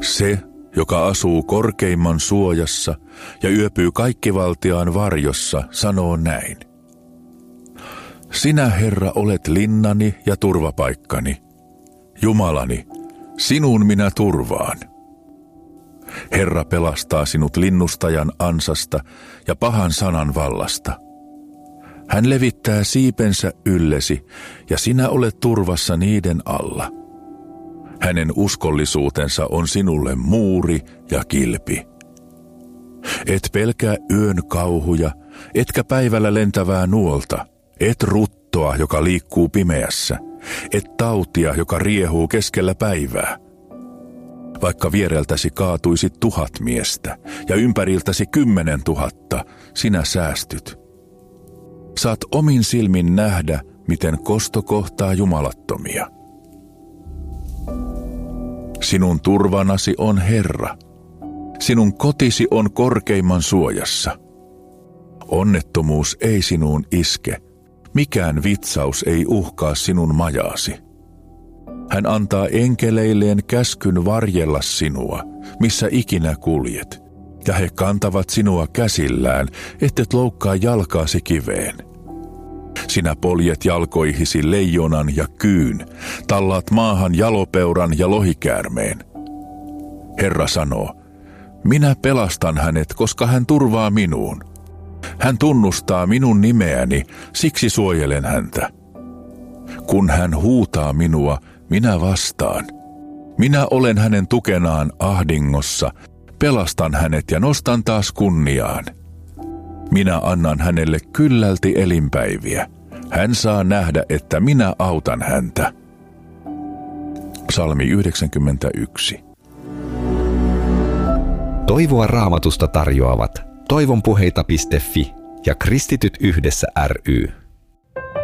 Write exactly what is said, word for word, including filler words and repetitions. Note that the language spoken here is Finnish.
Se, joka asuu korkeimman suojassa ja yöpyy kaikkivaltiaan varjossa, sanoo näin. Sinä, Herra, olet linnani ja turvapaikkani. Jumalani, sinun minä turvaan. Herra pelastaa sinut linnustajan ansasta ja pahan sanan vallasta. Hän levittää siipensä yllesi, ja sinä olet turvassa niiden alla. Hänen uskollisuutensa on sinulle muuri ja kilpi. Et pelkää yön kauhuja, etkä päivällä lentävää nuolta, et ruttoa, joka liikkuu pimeässä, et tautia, joka riehuu keskellä päivää. Vaikka viereltäsi kaatuisi tuhat miestä ja ympäriltäsi kymmenen tuhatta, sinä säästyt. Saat omin silmin nähdä, miten kosto kohtaa jumalattomia. Sinun turvanasi on Herra. Sinun kotisi on korkeimman suojassa. Onnettomuus ei sinuun iske. Mikään vitsaus ei uhkaa sinun majaasi. Hän antaa enkeleilleen käskyn varjella sinua, missä ikinä kuljet, ja he kantavat sinua käsillään, ettet loukkaa jalkaasi kiveen. Sinä poljet jalkoihisi leijonan ja kyyn, tallaat maahan jalopeuran ja lohikäärmeen. Herra sanoo, minä pelastan hänet, koska hän turvaa minuun. Hän tunnustaa minun nimeäni, siksi suojelen häntä. Kun hän huutaa minua, minä vastaan. Minä olen hänen tukenaan ahdingossa, pelastan hänet ja nostan taas kunniaan. Minä annan hänelle kyllälti elinpäiviä. Hän saa nähdä, että minä autan häntä. Psalmi yhdeksänkymmentäyksi. Toivoa Raamatusta tarjoavat toivonpuheita piste fi ja Kristityt yhdessä ry.